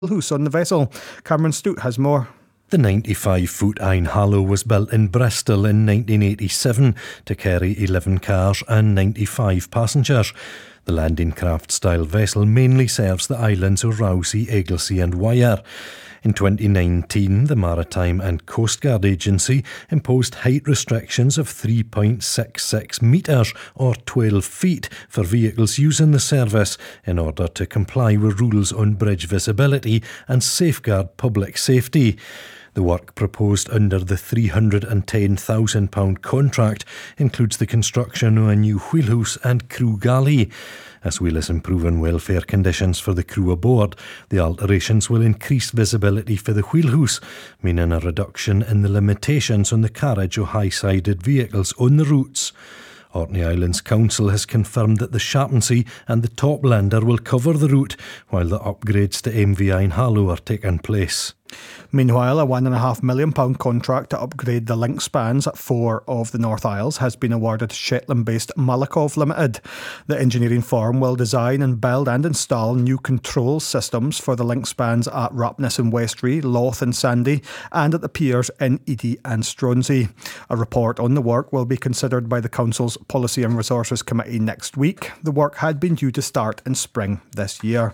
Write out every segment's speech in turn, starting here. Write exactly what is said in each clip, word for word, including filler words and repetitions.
who's on the vessel. Cameron Stute has more. The ninety-five foot Ein Hallow was built in Bristol in nineteen eighty-seven to carry eleven cars and ninety-five passengers. The landing craft style vessel mainly serves the islands of Rousey, Egglesey and Wyre. In twenty nineteen, the Maritime and Coast Guard Agency imposed height restrictions of three point six six metres or twelve feet for vehicles using the service in order to comply with rules on bridge visibility and safeguard public safety. The work proposed under the three hundred ten thousand pounds contract includes the construction of a new wheelhouse and crew galley. As well as improving welfare conditions for the crew aboard, the alterations will increase visibility for the wheelhouse, meaning a reduction in the limitations on the carriage of high-sided vehicles on the routes. Orkney Islands Council has confirmed that the Sharpensea and the Toplander will cover the route, while the upgrades to M V Ein Hallow are taking place. Meanwhile, a one point five million pounds contract to upgrade the link spans at four of the North Isles has been awarded to Shetland-based Malakoff Limited. The engineering firm will design and build and install new control systems for the link spans at Rapness and Westray, Loth and Sandy, and at the piers in Eadie and Stronsay. A report on the work will be considered by the Council's Policy and Resources Committee next week. The work had been due to start in spring this year.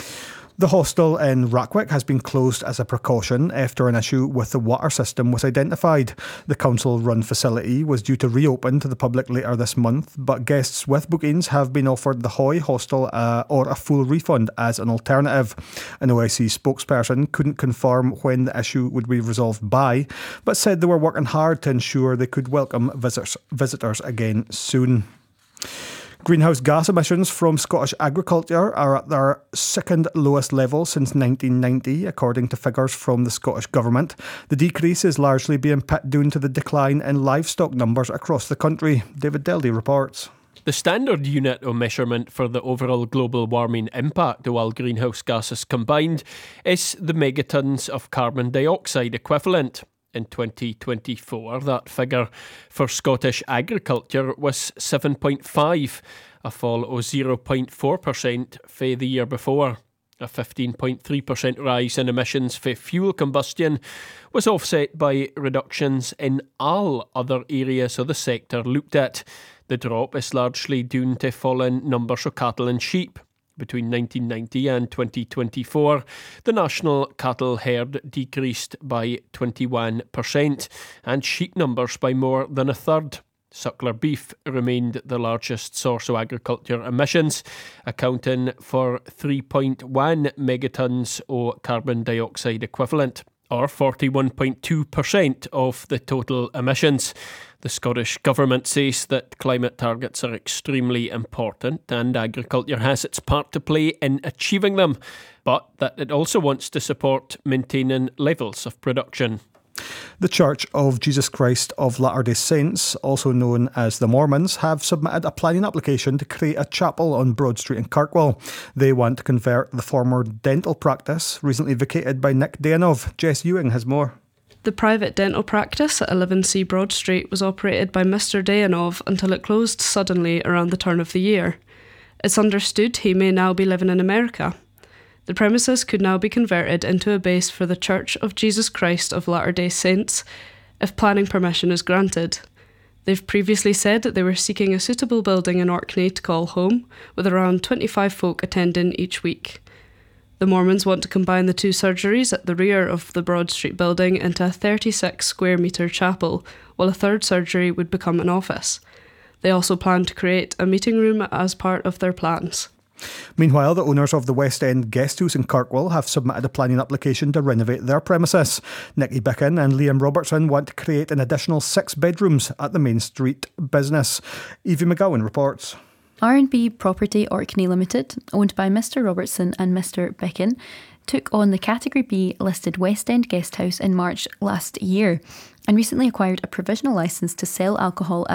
The hostel in Rackwick has been closed as a precaution after an issue with the water system was identified. The council-run facility was due to reopen to the public later this month, but guests with bookings have been offered the Hoy hostel uh, or a full refund as an alternative. An O I C spokesperson couldn't confirm when the issue would be resolved by, but said they were working hard to ensure they could welcome visitors, visitors again soon. Greenhouse gas emissions from Scottish agriculture are at their second lowest level since nineteen ninety, according to figures from the Scottish Government. The decrease is largely being put down to the decline in livestock numbers across the country. David Deldy reports. The standard unit of measurement for the overall global warming impact of all greenhouse gases combined is the megatons of carbon dioxide equivalent. In twenty twenty-four, that figure for Scottish agriculture was seven point five, a fall of zero point four percent for the year before. A fifteen point three percent rise in emissions for fuel combustion was offset by reductions in all other areas of the sector looked at. The drop is largely due to fallen numbers of cattle and sheep. Between nineteen ninety and twenty twenty-four, the national cattle herd decreased by twenty-one percent and sheep numbers by more than a third. Suckler beef remained the largest source of agriculture emissions, accounting for three point one megatons of carbon dioxide equivalent, or forty-one point two percent of the total emissions. The Scottish Government says that climate targets are extremely important and agriculture has its part to play in achieving them, but that it also wants to support maintaining levels of production. The Church of Jesus Christ of Latter-day Saints, also known as the Mormons, have submitted a planning application to create a chapel on Broad Street in Kirkwall. They want to convert the former dental practice, recently vacated by Nick Dayanov. Jess Ewing has more. The private dental practice at eleven C Broad Street was operated by Mister Dayanov until it closed suddenly around the turn of the year. It's understood he may now be living in America. The premises could now be converted into a base for the Church of Jesus Christ of Latter-day Saints if planning permission is granted. They've previously said that they were seeking a suitable building in Orkney to call home, with around twenty-five folk attending each week. The Mormons want to combine the two surgeries at the rear of the Broad Street building into a thirty-six square metre chapel, while a third surgery would become an office. They also plan to create a meeting room as part of their plans. Meanwhile, the owners of the West End Guest House in Kirkwall have submitted a planning application to renovate their premises. Nicky Bicken and Liam Robertson want to create an additional six bedrooms at the Main Street business. Evie McGowan reports. R and B Property Orkney Limited, owned by Mister Robertson and Mister Bicken, took on the Category B listed West End Guesthouse in March last year and recently acquired a provisional licence to sell alcohol at